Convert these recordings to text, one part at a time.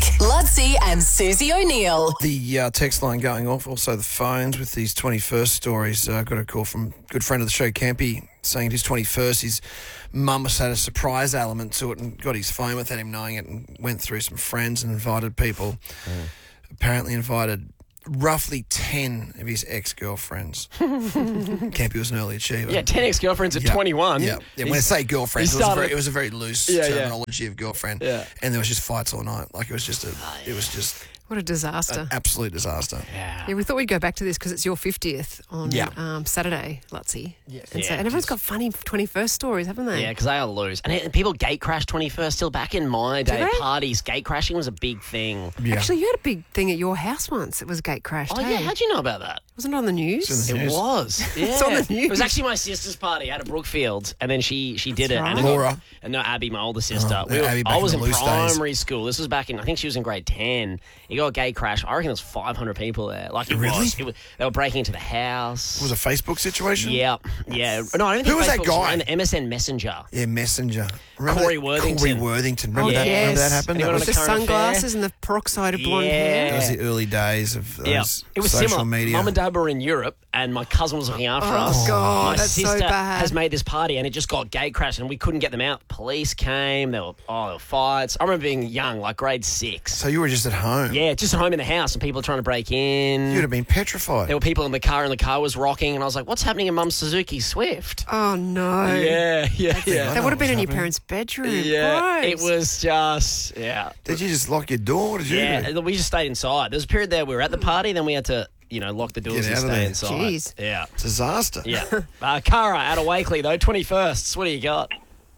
Ludsey and Susie O'Neill. The text line going off, also the phones with these 21st stories. I got a call from a good friend of the show, Campy, saying his 21st, his mum has had a surprise element to it and got his phone without him knowing it and went through some friends and invited people. Apparently invited roughly 10 of his ex-girlfriends. Campy was an early achiever. Yeah, 10 ex-girlfriends at 21. Yeah. When I say girlfriends, it was a very loose terminology of girlfriend. Yeah. And there was just fights all night. Like, it was just What a disaster. an absolute disaster. Yeah. Yeah, we thought we'd go back to this because it's your 50th on Saturday, Lutsy. Yes. And, Yeah, and everyone's got funny 21st stories, haven't they? Yeah, because they all lose. And people gate crash 21st. Still back in my day, they? parties, gate crashing was a big thing. Yeah. Actually, you had a big thing at your house once. It was gate crashed. Oh, yeah. How'd you know about that? Wasn't it on the news? It's in the It news. was. Yeah. It's on the news. It was actually my sister's party out at Brookfield, and then she did it. right. And it got- Laura. And no, Abby, my older sister. Oh, Abby back I in was the in loose days. primary school. This was back in, I think she was in grade 10. You got a gate crash. I reckon there was 500 people there. Like, it Really? was. They were breaking into the house. Was it a Facebook situation? Yeah. Yeah. No, I don't think Who was that Facebook guy? on the MSN Messenger. Yeah, Messenger. Remember Corey that? Worthington. Corey Worthington. Remember, Oh, that? yes. Remember that happened? Anyone That on was, The Current sunglasses affair? and the peroxide blonde Yeah. hair. that was the early days of Yeah, those it was social similar. media. Mum and Dad were in Europe, and my cousin was looking after Oh, us. God, my that's so sister bad. has made this party, and it just got gate crashed, and we couldn't get them out. Police came. There were fights. I remember being young, like grade 6. So you were just at home. Yeah, just at home in the house, and people were trying to break in. You'd have been petrified. There were people in the car, and the car was rocking, and I was like, "What's happening in Mum's Suzuki Swift?" Oh, no. Yeah. That would have been in your happening. parents' bedroom. Yeah, Gross. it was just Did you just lock your door? What did you do? Yeah, we just stayed inside. There was a period there we were at the party, then we had to, lock the doors Get and out of stay there. inside. Jeez. Yeah. Disaster. Yeah. Cara out of Wakeley, though, 21st. What do you got?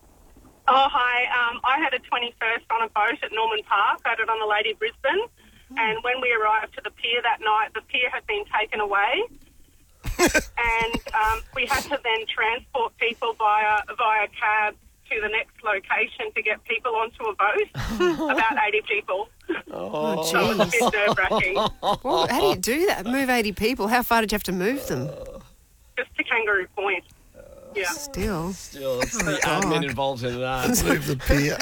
Oh, hi. I had a 21st on a boat at Norman Park. I had it on the Lady Brisbane. And when we arrived to the pier that night, the pier had been taken away. And we had to then transport people via cab to the next location to get people onto a boat. About 80 people. Oh, So it was a jeez. bit nerve-wracking. Well, how do you do that? Move 80 people. How far did you have to move them? Just to Kangaroo Point. Yeah. Still. Still, it's the God. admin involved in that. Move the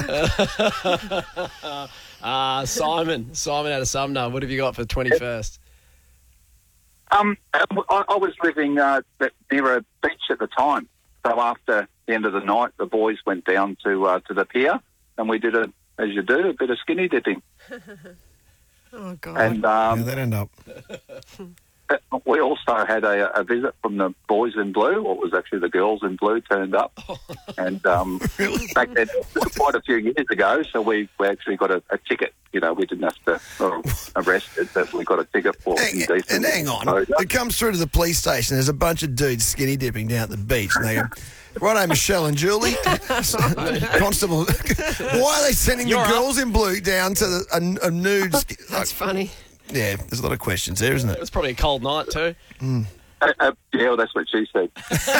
pier. Simon out of Sumner, what have you got for the 21st? I was living near a beach at the time. So after the end of the night, the boys went down to the pier, and we did as you do, a bit of skinny dipping. Oh, God. And Yeah, they'd end up. we also had a visit from the boys in blue, or it was actually the girls in blue turned up. And back then, quite a few years ago, so we actually got a ticket. We didn't have to arrest it, but we got a ticket for indecent And hang on, exposure. it comes through to the police station. There's a bunch of dudes skinny dipping down at the beach, and they go, "Righto, Michelle and Julie, Constable, why are they sending You're the up. girls in blue down to a nude?" That's funny. Yeah, there's a lot of questions there, isn't It it? was probably a cold night, too. Yeah, well, that's what she said.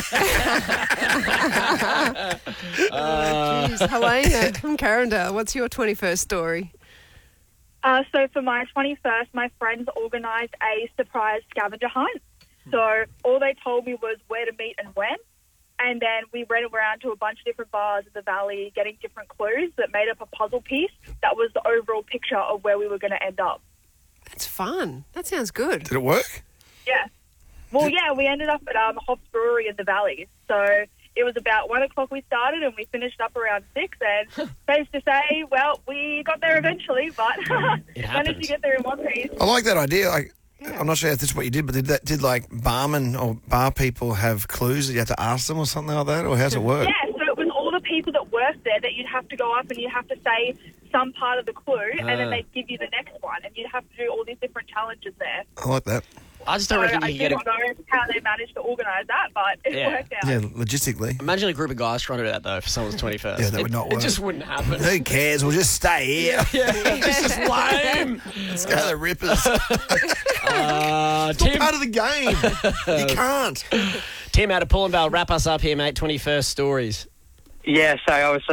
Jeez. Helena from Carindale, what's your 21st story? So for my 21st, my friends organised a surprise scavenger hunt. So all they told me was where to meet and when. And then we went around to a bunch of different bars in the valley getting different clues that made up a puzzle piece. That was the overall picture of where we were going to end up. That's fun. That sounds good. Did it work? Yeah. Well, yeah, we ended up at Hops Brewery in the valley. So it was about 1 o'clock we started and we finished up around 6. And safe to say, well, we got there eventually, but managed to get there in one piece. I like that idea. I'm not sure if this is what you did, but did like barmen or bar people have clues that you had to ask them or something like that, or how's it work? Yeah, so it was all the people that worked there that you'd have to go up and you'd have to say some part of the clue and then they'd give you the next one and you'd have to do all these different challenges there. I like that. I just So don't reckon I you do can get not know how they managed to organise that, but it Yeah. worked out. Yeah, logistically. Imagine a group of guys trying to do that, though, for someone's 21st. Yeah, that would not It work. just wouldn't happen. Who cares? We'll just stay here. This is lame. Let's go the Rippers. Tim, Part of the game. You can't. Tim out of Pullenvale, wrap us up here, mate. 21st stories. Yeah, so obviously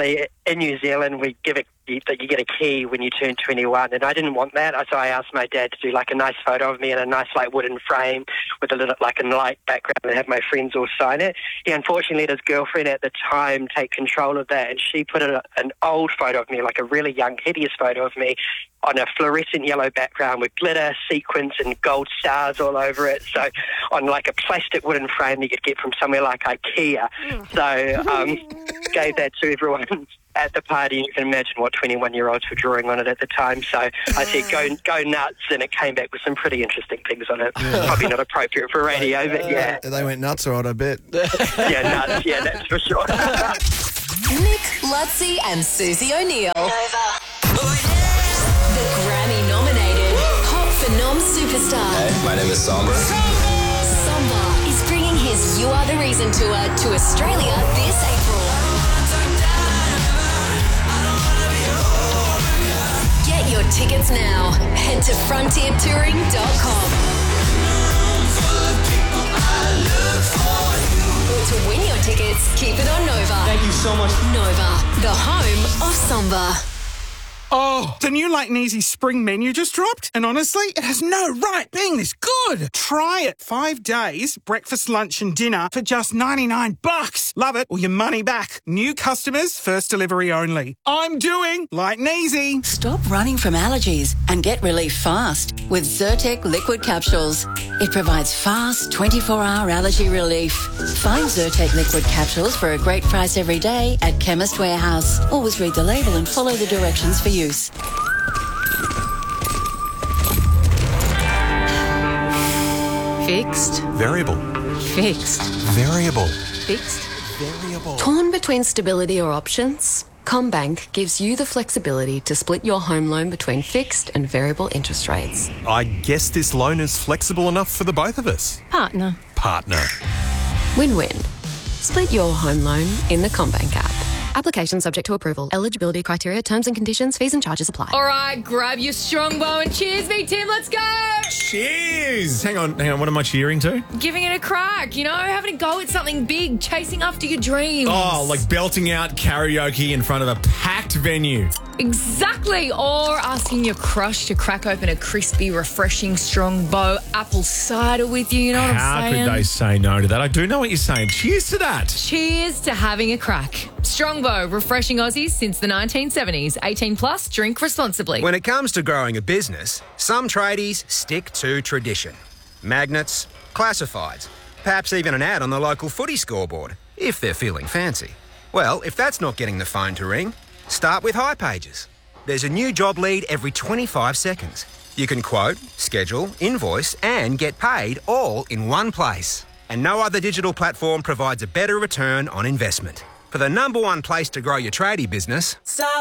in New Zealand, we give it that you get a key when you turn 21, and I didn't want that, so I asked my dad to do like a nice photo of me in a nice like wooden frame with a little like a light background and have my friends all sign it. He unfortunately let his girlfriend at the time take control of that, and she put an old photo of me, like a really young, hideous photo of me, on a fluorescent yellow background with glitter, sequins and gold stars all over it. So on like a plastic wooden frame that you'd get from somewhere like IKEA. So gave that to everyone at the party. You can imagine what 21-year-olds were drawing on it at the time. So I said, go nuts, and it came back with some pretty interesting things on it. Probably not appropriate for radio, but yeah. They went nuts, all right, I bet. Yeah, nuts, yeah, that's for sure. Nick, Lutzi and Susie O'Neill. The Grammy-nominated Pop Phenom superstar. Hey, my name is Samba. Samba is bringing his You Are The Reason tour to Australia this April. Get your tickets now. Head to frontiertouring.com. To win your tickets, keep it on Nova. Thank you so much. Nova, the home of Samba. Oh, the new Light and Easy spring menu just dropped, and honestly, it has no right being this good. Try it. 5 days, breakfast, lunch and dinner for just $99. Love it or your money back. New customers, first delivery only. I'm doing Light and Easy. Stop running from allergies and get relief fast with Zyrtec liquid capsules. It provides fast 24-hour allergy relief. Find Zyrtec liquid capsules for a great price every day at Chemist Warehouse. Always read the label and follow the directions for use. Fixed. Variable. Fixed. Variable. Fixed. Variable. Torn between stability or options? CommBank gives you the flexibility to split your home loan between fixed and variable interest rates. I guess this loan is flexible enough for the both of us. Partner. Win-win. Split your home loan in the CommBank app. Application subject to approval. Eligibility criteria, terms and conditions, fees and charges apply. All right, grab your strongbow and cheers me, Tim. Let's go. Cheers. Hang on. What am I cheering to? Giving it a crack, having a go at something big, chasing after your dreams. Oh, like belting out karaoke in front of a packed venue. Exactly. Or asking your crush to crack open a crispy, refreshing strongbow apple cider with you. You know what I'm saying? How could they say no to that? I do know what you're saying. Cheers to that. Cheers to having a crack. Strongbow, refreshing Aussies since the 1970s. 18 plus, drink responsibly. When it comes to growing a business, some tradies stick to tradition. Magnets, classifieds, perhaps even an ad on the local footy scoreboard, if they're feeling fancy. Well, if that's not getting the phone to ring, start with hipages. There's a new job lead every 25 seconds. You can quote, schedule, invoice, and get paid all in one place. And no other digital platform provides a better return on investment. For the #1 place to grow your tradie business, Stop